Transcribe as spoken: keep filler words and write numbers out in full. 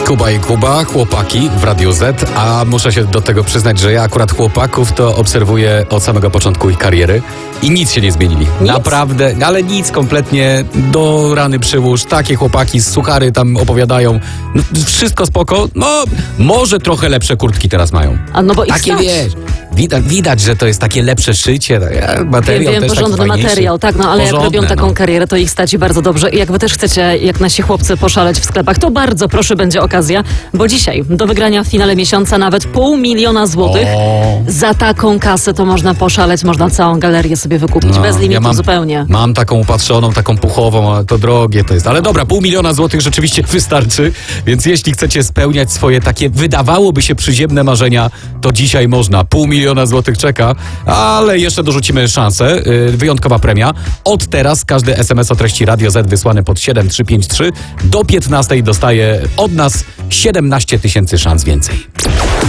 Kuba i Kuba, chłopaki w Radiu Z, a muszę się do tego przyznać, że ja akurat chłopaków to obserwuję od samego początku ich kariery i nic się nie zmienili. Nic? Naprawdę, ale nic kompletnie, do rany przyłóż, takie chłopaki z suchary tam opowiadają, no, wszystko spoko, no może trochę lepsze kurtki teraz mają. A no bo ich Takie stać. wiesz, widać, widać, że to jest takie lepsze szycie, materiał Wiem, wiem, też porządny taki fajniejszy. materiał, tak, no ale jak Porządne, robią taką no. karierę, to ich stać i bardzo dobrze. I jak wy też chcecie, jak nasi chłopcy, poszaleć w sklepach, to bardzo proszę, będzie okazja, bo dzisiaj do wygrania w finale miesiąca nawet pół miliona złotych. O. Za taką kasę to można poszaleć, można całą galerię sobie wykupić, No, bez limitu ja mam, zupełnie. Mam taką upatrzoną, taką puchową, ale to drogie to jest. Ale dobra, pół miliona złotych rzeczywiście wystarczy, więc jeśli chcecie spełniać swoje takie, wydawałoby się przyziemne marzenia, to dzisiaj można. Pół miliona złotych czeka, ale jeszcze dorzucimy szansę. Yy, wyjątkowa premia. Od teraz każdy es em es o treści Radio Z wysłany pod siedem trzy pięć trzy do piętnastej dostaje od nas siedemnaście tysięcy szans więcej.